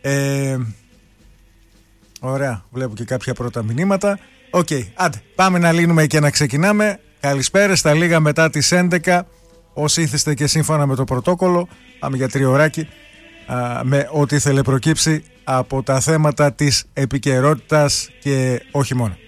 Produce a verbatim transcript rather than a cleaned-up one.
Ε, ωραία, βλέπω και κάποια πρώτα μηνύματα. Οκ, okay, άντε, πάμε να λύνουμε και να ξεκινάμε. Καλησπέρα, στα λίγα μετά τις έντεκα. Όσοι ήθεστε και σύμφωνα με το πρωτόκολλο, πάμε για τριωράκι α, με ό,τι θέλει προκύψει από τα θέματα της επικαιρότητας και όχι μόνο.